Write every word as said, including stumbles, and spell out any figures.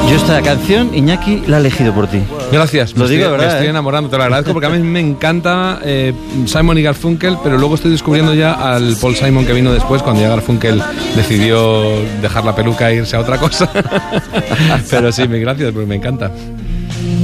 Yo esta canción, Iñaki, la he elegido por ti. Gracias, lo me digo, estoy, ¿verdad? Me estoy eh? enamorando, te lo agradezco porque a mí me encanta eh, Simon y Garfunkel, pero luego estoy descubriendo ya al Paul Simon que vino después, cuando ya Garfunkel decidió dejar la peluca e irse a otra cosa. Pero sí, gracias, porque me encanta.